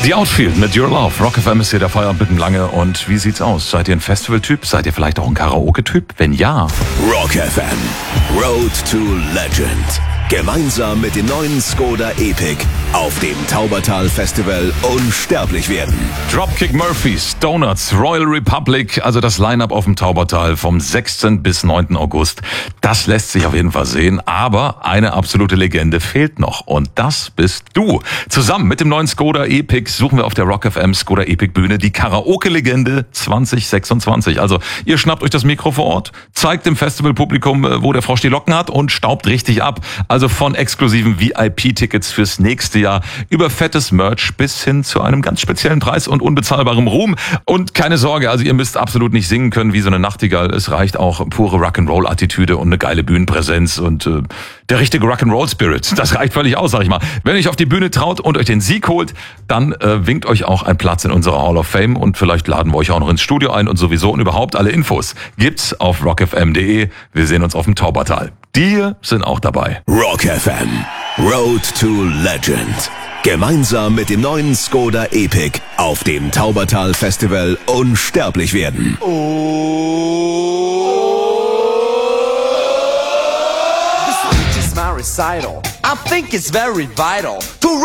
The Outfield mit Your Love. Rock FM ist hier der Feierabend mit dem Lange. Und wie sieht's aus? Seid ihr ein Festival-Typ? Seid ihr vielleicht auch ein Karaoke-Typ? Wenn ja. Rock FM. Road to Legend. Gemeinsam mit dem neuen Skoda Epic auf dem Taubertal Festival unsterblich werden. Dropkick Murphys, Donuts, Royal Republic, also das Line-Up auf dem Taubertal vom 6. bis 9. August. Das lässt sich auf jeden Fall sehen, aber eine absolute Legende fehlt noch und das bist du. Zusammen mit dem neuen Skoda Epic suchen wir auf der Rock FM Skoda Epic Bühne die Karaoke-Legende 2026. Also ihr schnappt euch das Mikro vor Ort, zeigt dem Festivalpublikum, wo der Frosch die Locken hat und staubt richtig ab. Also von exklusiven VIP-Tickets fürs nächste Jahr über fettes Merch bis hin zu einem ganz speziellen Preis und unbezahlbarem Ruhm. Und keine Sorge, also ihr müsst absolut nicht singen können wie so eine Nachtigall. Es reicht auch pure Rock'n'Roll-Attitüde und eine geile Bühnenpräsenz und der richtige Rock'n'Roll-Spirit. Das reicht völlig aus, sag ich mal. Wenn ihr euch auf die Bühne traut und euch den Sieg holt, dann winkt euch auch ein Platz in unserer Hall of Fame und vielleicht laden wir euch auch noch ins Studio ein und sowieso und überhaupt alle Infos gibt's auf rockfm.de. Wir sehen uns auf dem Taubertal. Die sind auch dabei. Rock FM. Road to Legend. Gemeinsam mit dem neuen Skoda Epic auf dem Taubertal Festival unsterblich werden. This is my recital. I think it's very vital to